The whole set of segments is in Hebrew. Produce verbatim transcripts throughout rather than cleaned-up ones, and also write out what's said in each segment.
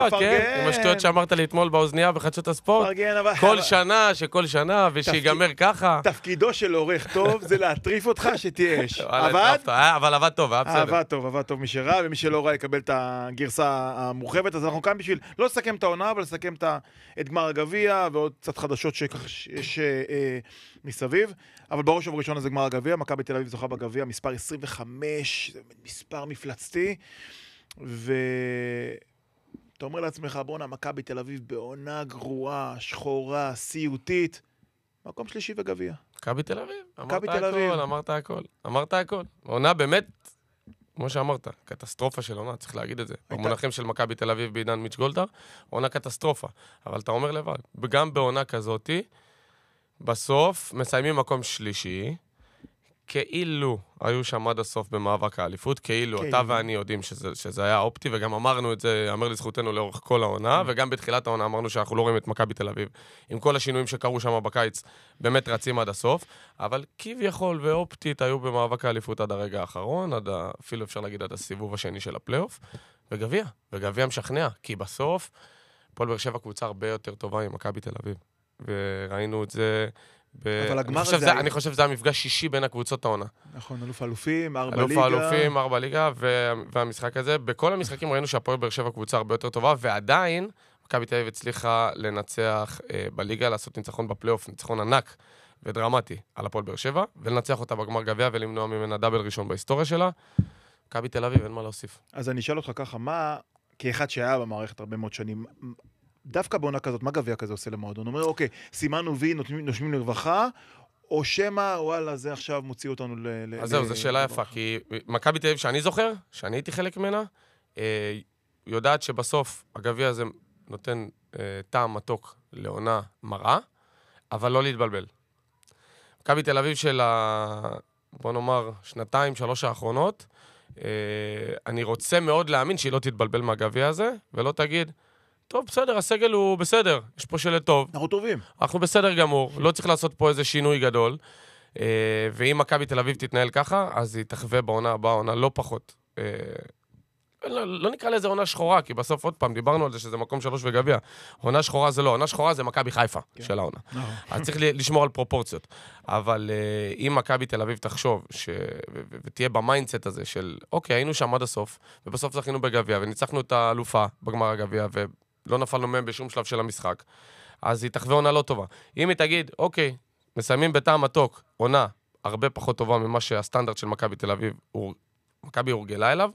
כן, עם השטויות שאמרת לי אתמול באוזנייה בחדשות הספורט. כל שנה, שכל שנה, ושיגמר ככה. תפקידו של עורך טוב זה להטריף אותך שתהיה אש. עבד? אבל עבד טוב, היה בסדר. עבד טוב, עבד טוב מי שראה, ומי שלא ראה יקבל את הגרסה המורחבת. אז אנחנו כאן בשביל לא לסכם את העונה, אבל לסכם את גמר הגביע, ועוד קצת חדשות שיש מסביב. אבל בראש ובראשון זה גמר הגביע, מכבי תל אביב זוכה בגביע, מספר עשרים וחמש, מספר מפלצתי. ו... אתה אומר לעצמך, בואנה, מכבי תל אביב בעונה גרועה, שחורה, סיוטית, מקום שלישי וגביע. מכבי תל אביב, אמרת הכל, אמרת הכל, אמרת הכל. עונה באמת, כמו שאמרת, קטסטרופה של עונה, צריך להגיד את זה. במונחים של מכבי תל אביב בעידן מיץ' גולדהר, עונה קטסטרופה. אבל אתה אומר לבד, גם בעונה כזאתי, בסוף מסיימים מקום שלישי, כאילו היו שם עד הסוף במאבק האליפות, כאילו אתה ואני יודעים שזה, שזה היה אופטי, וגם אמרנו את זה, אמר לזכותנו לאורך כל העונה, וגם בתחילת העונה אמרנו שאנחנו לא רואים את מכבי תל אביב, עם כל השינויים שקרו שם בקיץ, באמת רצים עד הסוף, אבל כביכול ואופטית היו במאבק האליפות עד הרגע האחרון, עד ה... אפילו אפשר להגיד עד הסיבוב השני של הפלייאוף, וגביע, וגביע משכנע, כי בסוף, הפועל באר שבע קבוצה הרבה יותר טובה עם מכבי תל אביב, וראינו את זה... אבל הגמר הזה... זה, אני חושב שזה המפגש שישי בין הקבוצות העונה. נכון, אלוף אלופים, ארבע אלוף ליגה. אלוף האלופים, ארבע ליגה, והמשחק הזה, בכל המשחקים ראינו שהפועל באר שבע קבוצה הרבה יותר טובה, ועדיין, מכבי תל אביב הצליחה לנצח אה, בליגה, לעשות ניצחון בפלייאוף, ניצחון ענק ודרמטי על הפועל באר שבע, ולנצח אותה בגמר גביע ולמנוע ממנה דאבל ראשון בהיסטוריה שלה. מכבי תל אביב, אין מה להוסיף. אז אני אשאל אותך ככה, מה, כאחד שהיה במערכת הרבה מאוד שנים, דווקא בעונה כזאת, מה גביע כזה עושה למועדון? הוא אומר, אוקיי, סימנו וי, נושמים לרווחה, או שמה, וואלה, זה עכשיו מוציא אותנו ל... אז זהו, זו שאלה יפה, כי מכבי תל אביב שאני זוכר, שאני הייתי חלק ממנה, יודעת שבסוף הגביע הזה נותן טעם מתוק לעונה מראה, אבל לא להתבלבל. מכבי תל אביב של ה... בוא נאמר, שנתיים, שלוש האחרונות, אני רוצה מאוד להאמין שהיא לא תתבלבל מהגביע הזה, ולא תגיד, טוב, בסדר, הסגל הוא בסדר, יש פה שלט טוב. אנחנו טובים. אנחנו בסדר גמור, לא צריך לעשות פה איזה שינוי גדול, ואם מכבי תל אביב תתנהל ככה, אז היא תחווה בעונה הבאה, עונה לא פחות. לא, לא נקרא לזה עונה שחורה, כי בסוף עוד פעם דיברנו על זה שזה מקום שלוש וגביע. עונה שחורה זה לא, עונה שחורה זה מכבי חיפה של העונה. אז צריך לשמור על פרופורציות. אבל אם מכבי תל אביב תחשוב, ותהיה במיינדסט הזה של, אוקיי, היינו שם עד הסוף, ובסוף זכינו בגביע, וניצחנו את האלופה בגמר הגביע, ולא נפלנו מהם בשום שלב של המשחק, אז היא תחווה עונה לא טובה. אם היא תגיד, אוקיי, מסיימים בטעם מתוק, עונה הרבה פחות טובה ממה שהסטנדרט של מכבי תל אביב, מכבי הורגלה אליו,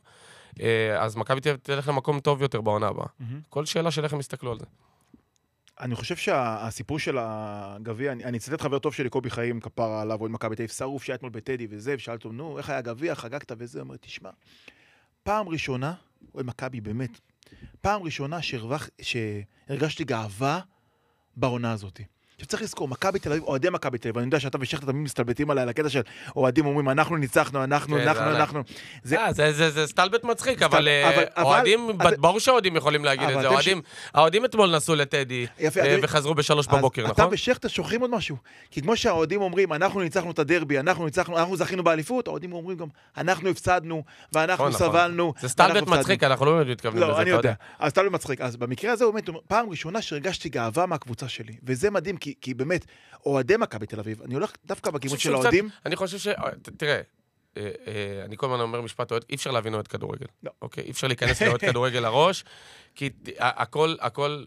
אז מכבי תלך למקום טוב יותר בעונה הבאה. כל שאלה של איך הם יסתכלו על זה. אני חושב שהסיפור של הגביע, אני אצטט חבר טוב שלי, קובי חיים, כפרה עליו, עוד מכבי תל אביב, שרוף שהיה אתמול בטדי וזה, ושאלת לו, נו, איך היה הגביע, חגגת וזה, אומר, תשמע, פעם ראשונה, עוד מכבי באמת, פעם ראשונה שהרגשתי גאווה בעונה הזאת. שצריך לזכור, מכבי תל אביב, אוהדי מכבי תל אביב, אני יודע שאתה ושכת תמיד מסתלבטים עליי, על הקטע של אוהדים אומרים, אנחנו ניצחנו, אנחנו, אנחנו, אנחנו. זה סטלבט מצחיק, אבל אוהדים, ברור שהאוהדים יכולים להגיד את זה, האוהדים אתמול נסעו לטדי, וחזרו בשלוש בבוקר, נכון? אתה ושכת שוכרים עוד משהו, כי כמו שהאוהדים אומרים, אנחנו ניצחנו את הדרבי, אנחנו ניצחנו, אנחנו זכינו באליפות, האוהדים אומרים גם, אנחנו הפסדנו, ואנחנו סבלנו. זה סטלבט מצחיק, אנחנו לא באמת מתכוונים לזה. לא, אני יודע. אז סטלבט מצחיק. אז במקרה הזה, פעם ראשונה שהרגשתי גאווה מהקבוצה שלי, וזה מדהים, כי, כי באמת, אוהדי מכבי תל אביב, אני הולך דווקא בכיוון של האוהדים. אני חושב ש... תראה, אני כל הזמן אומר משפט, אי אפשר להבין אוהד כדורגל. אוקיי? אי אפשר להיכנס לאוהד כדורגל לראש, כי הכל, הכל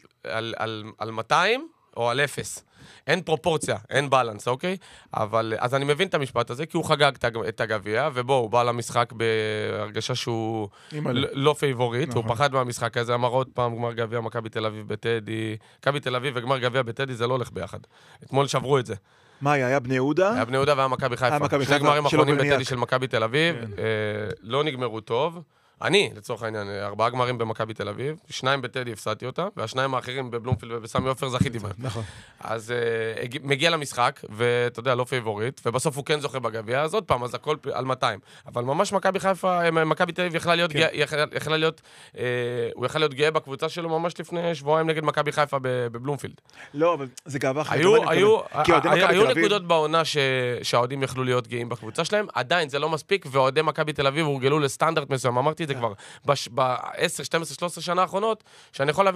על מאתיים או על אפס. אין פרופורציה, אין בלנס, אוקיי? אבל, אז אני מבין את המשפט הזה, כי הוא חגג את הגביע, ובו, הוא בא למשחק בהרגשה שהוא לא פייבוריט, הוא פחד מהמשחק הזה, אמר עוד פעם, גמר גביע, מכבי תל אביב בטדי, מכבי תל אביב וגמר גביע בטדי, זה לא הולך ביחד. אתמול שברו את זה. מה היה? היה בני יהודה? היה בני יהודה והיה מכבי חיפה. שני גמרים אחרונים בטדי של מכבי תל אביב, לא נגמרו טוב. אני, לצורך העניין, ארבעה גמרים במכבי תל אביב, שניים בטדי הפסדתי אותם, והשניים האחרים בבלומפילד ובסמי עופר זכיתי בהם. נכון. אז uh, מגיע למשחק, ואתה יודע, לא פייבוריט, ובסוף הוא כן זוכה בגביע, אז עוד פעם, אז הכל על מאתיים. אבל ממש מכבי חיפה, מכבי תל אביב יכלה להיות, כן. יכלה, יכלה להיות, uh, הוא יכלה להיות גאה בקבוצה שלו ממש לפני שבועיים נגד מכבי חיפה בבלומפילד. לא, אבל זה גאווה אחרת. היו, היו, היו, היו נקודות בעונה ש, שהאוהדים יכלו להיות גאים בקבוצה שלהם, עדיין זה לא מספיק, ואוהדי מכבי תל אביב הורגלו לסטנדרט מסוים. אמרתי זה כבר ב-עשר, שתים עשרה, שלוש עשרה שנה האחרונות, שאני יכול להבין